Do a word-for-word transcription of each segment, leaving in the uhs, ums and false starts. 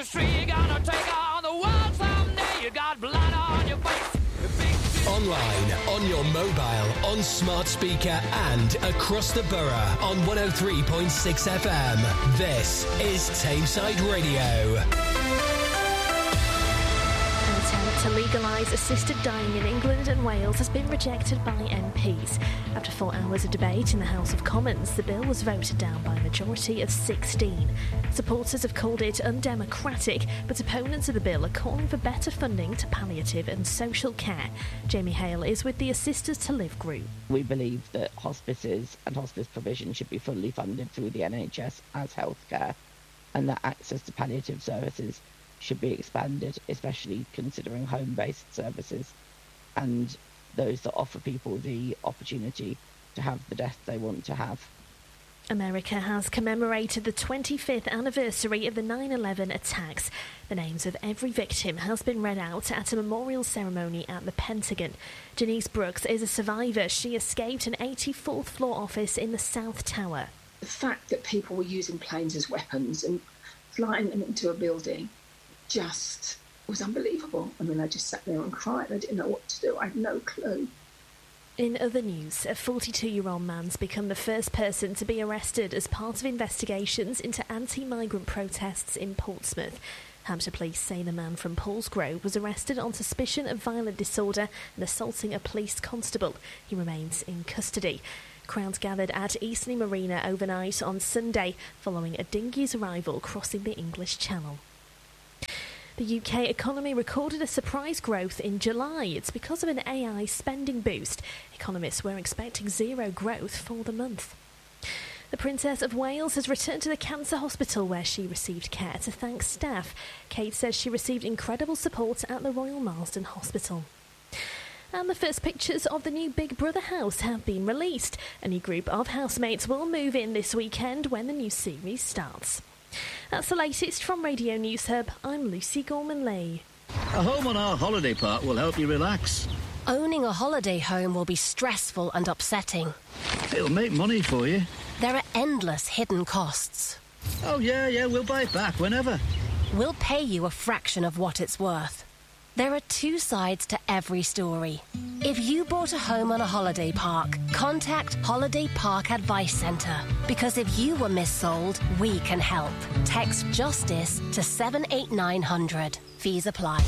industry, gonna take on the world someday. You got blood on your face. Online, on your mobile, on smart speaker and across the borough on one oh three point six F M. This is Tameside Radio. An attempt to legalise assisted dying in England and Wales has been rejected by M Ps. After four hours of debate in the House of Commons, the bill was voted down by a majority of sixteen. Supporters have called it undemocratic, but opponents of the bill are calling for better funding to palliative and social care. Jamie Hale is with the Assisters to Live group. We believe that hospices and hospice provision should be fully funded through the N H S as healthcare, and that access to palliative services should be expanded, especially considering home-based services and those that offer people the opportunity to have the death they want to have. America has commemorated the twenty-fifth anniversary of the nine eleven attacks. The names of every victim has been read out at a memorial ceremony at the Pentagon. Janice Brooks is a survivor. She escaped an eighty-fourth floor office in the South Tower. The fact that people were using planes as weapons and flying them into a building just was unbelievable. I mean, I just sat there and cried. I didn't know what to do. I had no clue. In other news, a forty-two-year-old man's become the first person to be arrested as part of investigations into anti-migrant protests in Portsmouth. Hampshire police say the man from Paulsgrove was arrested on suspicion of violent disorder and assaulting a police constable. He remains in custody. Crowds gathered at Eastleigh Marina overnight on Sunday following a dinghy's arrival crossing the English Channel. The U K economy recorded a surprise growth in July. It's because of an A I spending boost. Economists were expecting zero growth for the month. The Princess of Wales has returned to the cancer hospital where she received care to thank staff. Kate says she received incredible support at the Royal Marsden Hospital. And the first pictures of the new Big Brother house have been released. A new group of housemates will move in this weekend when the new series starts. That's the latest from Radio News Hub. I'm Lucy Gorman-Lee. A home on our holiday park will help you relax. Owning a holiday home will be stressful and upsetting. It'll make money for you. There are endless hidden costs. Oh, yeah, yeah, we'll buy it back whenever. We'll pay you a fraction of what it's worth. There are two sides to every story. If you bought a home on a holiday park, contact Holiday Park Advice Centre. Because if you were missold, we can help. Text JUSTICE to seven eight nine hundred. Fees apply.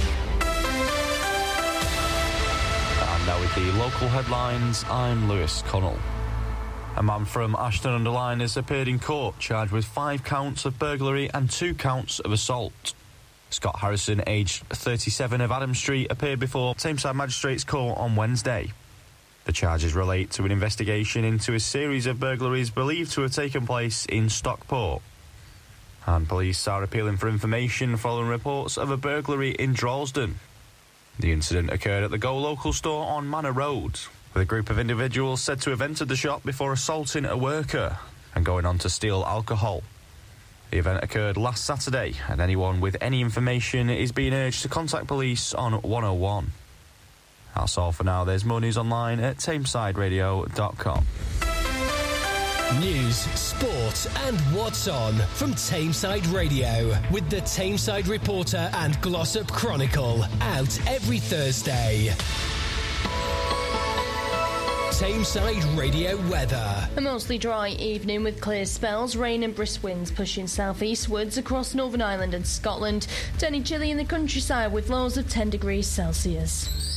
And now with the local headlines, I'm Lewis Connell. A man from Ashton-under-Lyne has appeared in court charged with five counts of burglary and two counts of assault. Scott Harrison, aged thirty-seven, of Adam Street, appeared before Tameside Magistrates Court on Wednesday. The charges relate to an investigation into a series of burglaries believed to have taken place in Stockport. And police are appealing for information following reports of a burglary in Droylsden. The incident occurred at the Go Local store on Manor Road, with a group of individuals said to have entered the shop before assaulting a worker and going on to steal alcohol. The event occurred last Saturday, and anyone with any information is being urged to contact police on one oh one. That's all for now. There's more news online at tameside radio dot com. News, sport and what's on from Tameside Radio with the Tameside Reporter and Glossop Chronicle, out every Thursday. Tameside Radio weather. A mostly dry evening with clear spells, rain and brisk winds pushing southeastwards across Northern Ireland and Scotland, turning chilly in the countryside with lows of ten degrees Celsius.